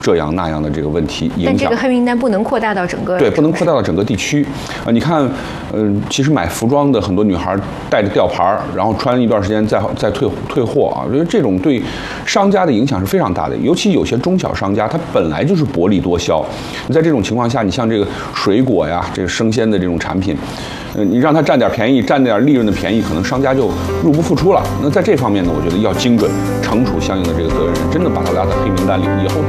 这样那样的这个问题影响。 但这个黑名单不能扩大到整个对，不能扩大到整个地区。你看，其实买服装的很多女孩带着吊牌，然后穿一段时间再退货啊，我觉得这种对商家的影响是非常大的。尤其有些中小商家，他本来就是薄利多销。在这种情况下，你像这个水果呀，这个生鲜的这种产品，你让他占点便宜，占点利润的便宜，可能商家就入不敷出了。那在这方面呢，我觉得要精准惩处相应的这个责任人，真的把他拉到黑名单里，以后